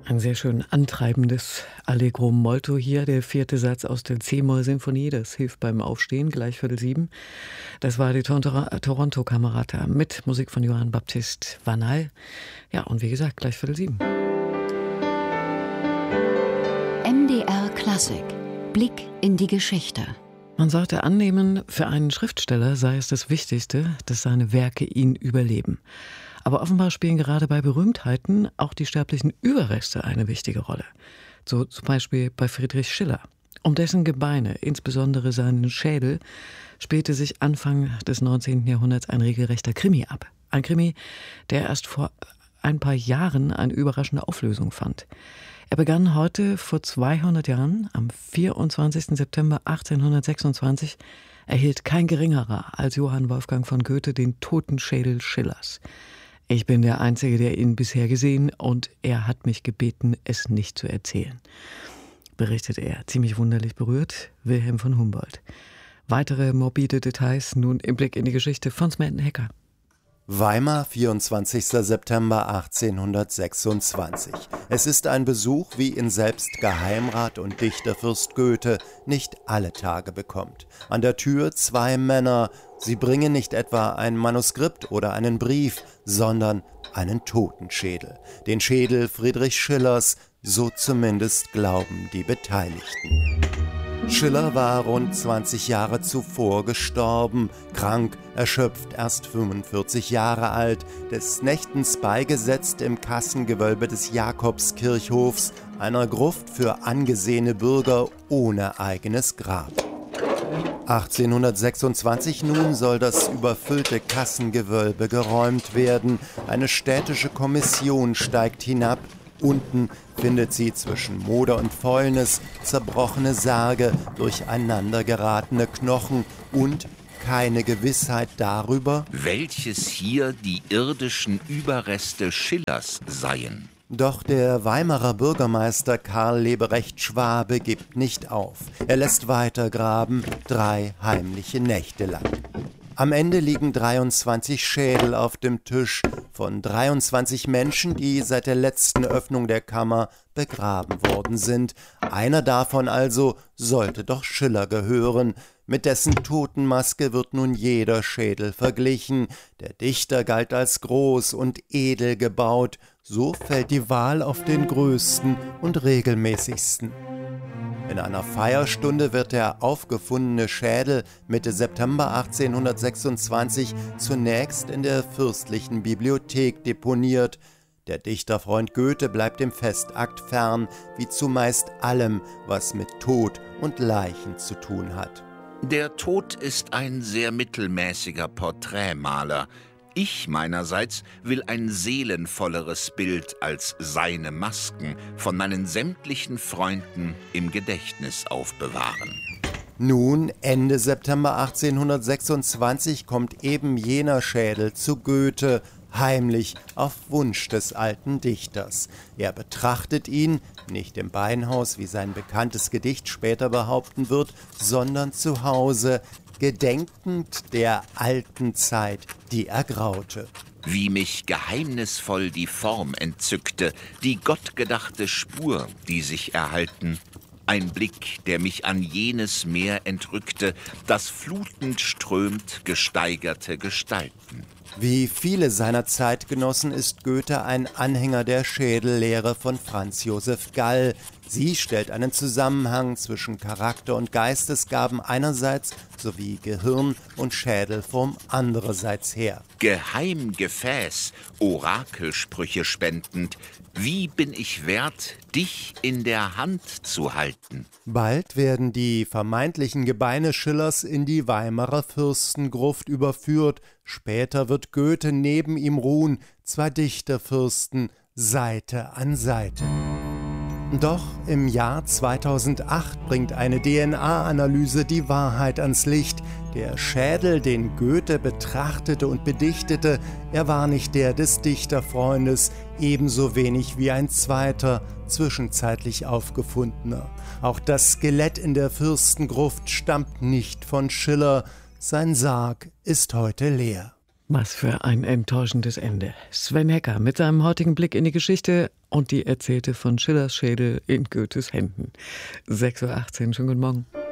Ein sehr schön antreibendes Allegro molto hier, der 4. Satz aus der C-Moll-Symphonie. Das hilft beim Aufstehen, gleich 6:45. Das war die Toronto Camerata mit Musik von Johann Baptist Vanal. Ja, und wie gesagt, gleich 6:45. MDR Klassik. Blick in die Geschichte. Man sollte annehmen, für einen Schriftsteller sei es das Wichtigste, dass seine Werke ihn überleben. Aber offenbar spielen gerade bei Berühmtheiten auch die sterblichen Überreste eine wichtige Rolle. So zum Beispiel bei Friedrich Schiller. Um dessen Gebeine, insbesondere seinen Schädel, spielte sich Anfang des 19. Jahrhunderts ein regelrechter Krimi ab. Ein Krimi, der erst vor ein paar Jahren eine überraschende Auflösung fand. Er begann heute vor 200 Jahren, am 24. September 1826, erhielt kein geringerer als Johann Wolfgang von Goethe den Totenschädel Schillers. Ich bin der Einzige, der ihn bisher gesehen, und er hat mich gebeten, es nicht zu erzählen, berichtet er, ziemlich wunderlich berührt, Wilhelm von Humboldt. Weitere morbide Details nun im Blick in die Geschichte von Smelten Hecker. Weimar, 24. September 1826. Es ist ein Besuch, wie ihn selbst Geheimrat und Dichterfürst Goethe nicht alle Tage bekommt. An der Tür 2 Männer. Sie bringen nicht etwa ein Manuskript oder einen Brief, sondern einen Totenschädel. Den Schädel Friedrich Schillers, so zumindest glauben die Beteiligten. Schiller war rund 20 Jahre zuvor gestorben, krank, erschöpft, erst 45 Jahre alt, des Nächtens beigesetzt im Kassengewölbe des Jakobskirchhofs, einer Gruft für angesehene Bürger ohne eigenes Grab. 1826 nun soll das überfüllte Kassengewölbe geräumt werden. Eine städtische Kommission steigt hinab. Unten findet sie zwischen Moder und Fäulnis zerbrochene Särge, durcheinander geratene Knochen und keine Gewissheit darüber, welches hier die irdischen Überreste Schillers seien. Doch der Weimarer Bürgermeister Karl Leberecht Schwabe gibt nicht auf. Er lässt weiter graben, 3 heimliche Nächte lang. Am Ende liegen 23 Schädel auf dem Tisch von 23 Menschen, die seit der letzten Öffnung der Kammer begraben worden sind. Einer davon also sollte doch Schiller gehören. Mit dessen Totenmaske wird nun jeder Schädel verglichen. Der Dichter galt als groß und edel gebaut. So fällt die Wahl auf den größten und regelmäßigsten. In einer Feierstunde wird der aufgefundene Schädel Mitte September 1826 zunächst in der fürstlichen Bibliothek deponiert. Der Dichterfreund Goethe bleibt dem Festakt fern, wie zumeist allem, was mit Tod und Leichen zu tun hat. Der Tod ist ein sehr mittelmäßiger Porträtmaler. Ich meinerseits will ein seelenvolleres Bild als seine Masken von meinen sämtlichen Freunden im Gedächtnis aufbewahren. Nun, Ende September 1826, kommt eben jener Schädel zu Goethe, heimlich auf Wunsch des alten Dichters. Er betrachtet ihn, nicht im Beinhaus, wie sein bekanntes Gedicht später behaupten wird, sondern zu Hause, gedenkend der alten Zeit, die ergraute. Wie mich geheimnisvoll die Form entzückte, die gottgedachte Spur, die sich erhalten. Ein Blick, der mich an jenes Meer entrückte, das flutend strömt gesteigerte Gestalten. Wie viele seiner Zeitgenossen ist Goethe ein Anhänger der Schädellehre von Franz Josef Gall. Sie stellt einen Zusammenhang zwischen Charakter- und Geistesgaben einerseits sowie Gehirn- und Schädelform andererseits her. Geheimgefäß, Orakelsprüche spendend, wie bin ich wert, dich in der Hand zu halten? Bald werden die vermeintlichen Gebeine Schillers in die Weimarer Fürstengruft überführt. Später wird Goethe neben ihm ruhen, 2 Dichterfürsten, Seite an Seite. Doch im Jahr 2008 bringt eine DNA-Analyse die Wahrheit ans Licht. Der Schädel, den Goethe betrachtete und bedichtete, er war nicht der des Dichterfreundes, ebenso wenig wie ein zweiter, zwischenzeitlich aufgefundener. Auch das Skelett in der Fürstengruft stammt nicht von Schiller. Sein Sarg ist heute leer. Was für ein enttäuschendes Ende. Sven Hecker mit seinem heutigen Blick in die Geschichte und die erzählte von Schillers Schädel in Goethes Händen. 6:18 Uhr, schönen guten Morgen.